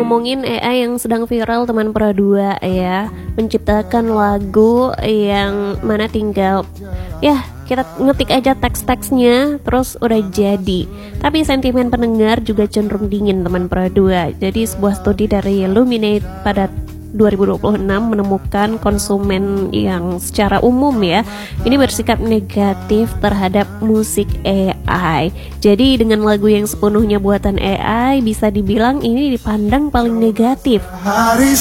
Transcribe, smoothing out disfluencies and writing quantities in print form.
Ngomongin AI yang sedang viral teman Pro 2 ya, menciptakan lagu yang mana tinggal ya kita ngetik aja teks-teksnya terus udah jadi. Tapi sentimen pendengar juga cenderung dingin teman Pro 2. Jadi sebuah studi dari Luminate pada 2026 menemukan konsumen yang secara umum ya ini bersikap negatif terhadap musik AI. Jadi dengan lagu yang sepenuhnya buatan AI bisa dibilang ini dipandang paling negatif.